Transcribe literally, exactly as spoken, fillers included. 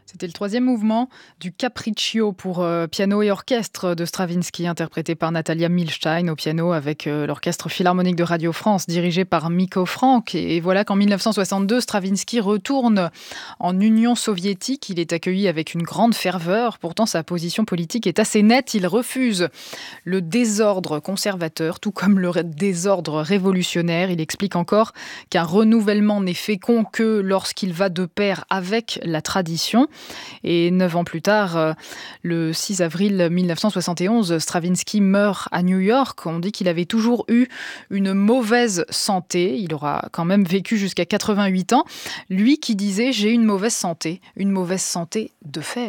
C'était le troisième mouvement du Capriccio pour euh, piano et orchestre de Stravinsky, interprété par Natalia Milstein au piano avec euh, l'Orchestre Philharmonique de Radio France, dirigé par Miko Frank. Et, et voilà qu'en mille neuf cent soixante-deux, Stravinsky retourne en Union soviétique. Il est accueilli avec une grande ferveur. Pourtant, sa position politique est assez nette. Il refuse le désordre conservateur, tout comme le ré- désordre révolutionnaire. Il explique encore qu'un renouvellement n'est fécond que lorsqu'il va de pair avec la tradition. Et neuf ans plus tard, euh, le six avril mille neuf cent soixante et onze, Stravinsky meurt à New York. On dit qu'il avait toujours eu une mauvaise santé. Il aura quand même vécu jusqu'à quatre-vingt-huit ans. Lui qui disait « j'ai une mauvaise santé, une mauvaise santé de fer ».